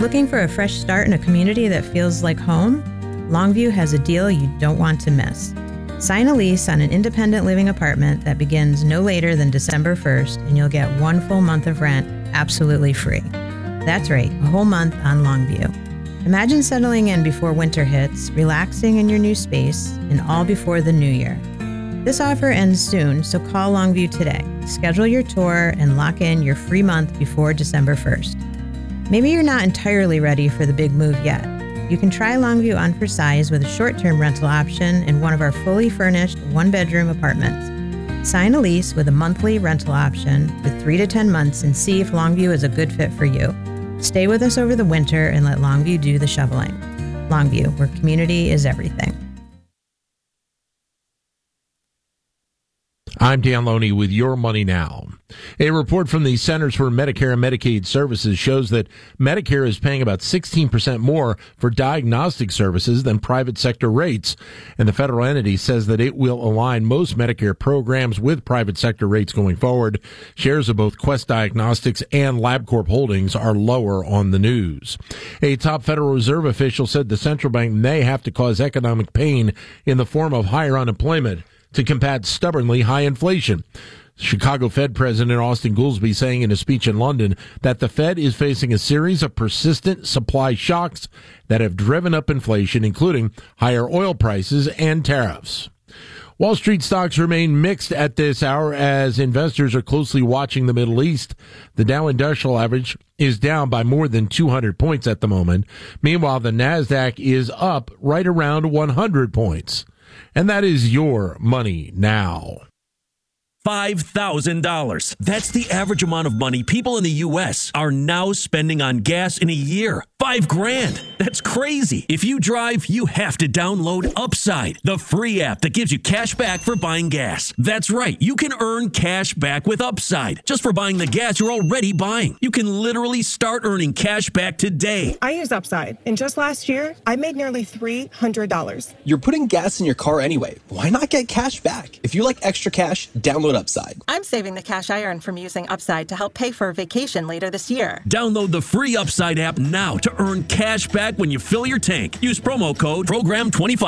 Looking for a fresh start in a community that feels like home? Longview has a deal you don't want to miss. Sign a lease on an independent living apartment that begins no later than December 1st, and you'll get 1 full month of rent absolutely free. That's right, a whole month on Longview. Imagine settling in before winter hits, relaxing in your new space, and all before the new year. This offer ends soon, so call Longview today. Schedule your tour and lock in your free month before December 1st. Maybe you're not entirely ready for the big move yet. You can try Longview on for size with a short-term rental option in one of our fully furnished one-bedroom apartments. Sign a lease with a monthly rental option for 3 to 10 months and see if Longview is a good fit for you. Stay with us over the winter and let Longview do the shoveling. Longview, where community is everything. I'm Dan Loney with Your Money Now. A report from the Centers for Medicare and Medicaid Services shows that Medicare is paying about 16% more for diagnostic services than private sector rates. And the federal entity says that it will align most Medicare programs with private sector rates going forward. Shares of both Quest Diagnostics and LabCorp Holdings are lower on the news. A top Federal Reserve official said the central bank may have to cause economic pain in the form of higher unemployment to combat stubbornly high inflation. Chicago Fed President Austin Goolsbee saying in a speech in London that the Fed is facing a series of persistent supply shocks that have driven up inflation, including higher oil prices and tariffs. Wall Street stocks remain mixed at this hour as investors are closely watching the Middle East. The Dow Industrial Average is down by more than 200 points at the moment. Meanwhile, the Nasdaq is up right around 100 points. And that is Your Money Now. $5,000. That's the average amount of money people in the U.S. are now spending on gas in a year. $5,000. That's crazy. If you drive, you have to download Upside, the free app that gives you cash back for buying gas. That's right. You can earn cash back with Upside just for buying the gas you're already buying. You can literally start earning cash back today. I use Upside, and just last year, I made nearly $300. You're putting gas in your car anyway. Why not get cash back? If you like extra cash, download Upside. I'm saving the cash I earn from using Upside to help pay for a vacation later this year. Download the free Upside app now to earn cash back when you fill your tank. Use promo code PROGRAM25.